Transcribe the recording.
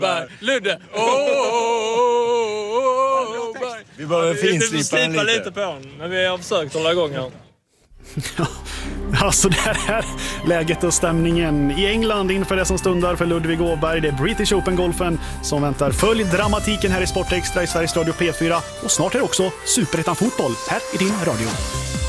Ludde. Vi behöver finslipa lite på den, men vi har försökt hålla igång här. Alltså det här läget och stämningen i England inför det som stundar för Ludvig Åberg. Det är British Open-golfen som väntar. Följ dramatiken här i Sport Extra i Sveriges Radio P4. Och snart är det också Superettan fotboll här i din radio.